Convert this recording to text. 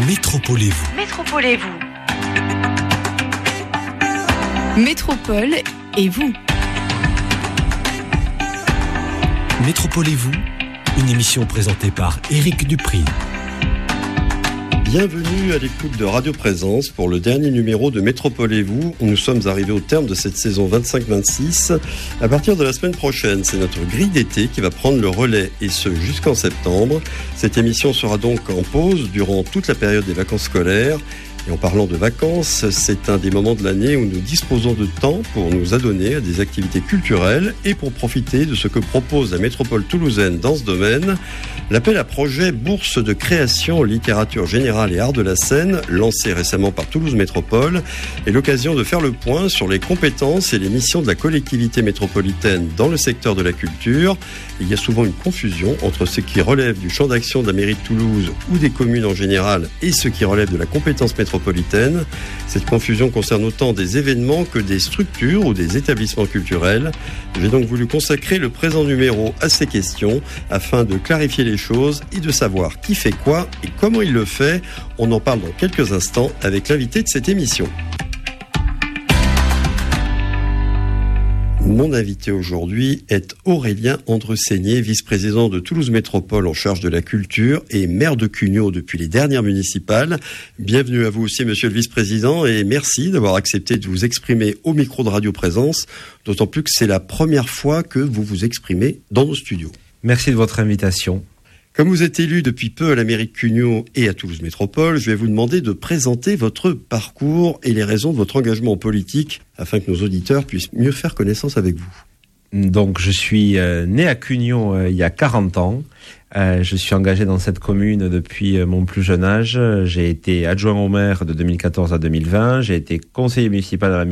Métropolez-vous. Métropolez-vous. Métropole et vous. Métropolez-vous, une émission présentée par Éric Dupri. Bienvenue à l'écoute de Radio Présence pour le dernier numéro de Métropolez-vous. Nous sommes arrivés au terme de cette saison 25-26. À partir de la semaine prochaine, c'est notre grille d'été qui va prendre le relais, et ce jusqu'en septembre. Cette émission sera donc en pause durant toute la période des vacances scolaires. Et en parlant de vacances, c'est un des moments de l'année où nous disposons de temps pour nous adonner à des activités culturelles et pour profiter de ce que propose la métropole toulousaine dans ce domaine. L'appel à projet Bourse de création, littérature générale et art de la scène, lancé récemment par Toulouse Métropole, est l'occasion de faire le point sur les compétences et les missions de la collectivité métropolitaine dans le secteur de la culture. Il y a souvent une confusion entre ce qui relève du champ d'action de la mairie de Toulouse ou des communes en général et ce qui relève de la compétence métropolitaine. Cette confusion concerne autant des événements que des structures ou des établissements culturels. J'ai donc voulu consacrer le présent numéro à ces questions afin de clarifier les choses et de savoir qui fait quoi et comment il le fait. On en parle dans quelques instants avec l'invité de cette émission. Mon invité aujourd'hui est Aurélien Andreseigné, vice-président de Toulouse Métropole en charge de la culture et maire de Cugnaux depuis les dernières municipales. Bienvenue à vous aussi, monsieur le vice-président, et merci d'avoir accepté de vous exprimer au micro de Radio Présence, d'autant plus que c'est la première fois que vous vous exprimez dans nos studios. Merci de votre invitation. Comme vous êtes élu depuis peu à la mairie de Cugnaux et à Toulouse Métropole, je vais vous demander de présenter votre parcours et les raisons de votre engagement en politique afin que nos auditeurs puissent mieux faire connaissance avec vous. Donc, je suis né à Cugnaux il y a 40 ans. Je suis engagé dans cette commune depuis mon plus jeune âge. J'ai été adjoint au maire de 2014 à 2020. J'ai été conseiller municipal à la